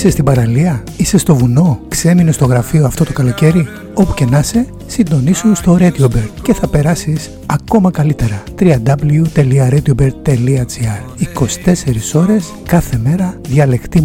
Είσαι στην παραλία, είσαι στο βουνό, ξέμεινε στο γραφείο αυτό το καλοκαίρι. Όπου και να είσαι, συντονίσου στο RadioBird και θα περάσεις ακόμα καλύτερα. www.radiobird.gr 24 ώρες κάθε μέρα, διαλεκτή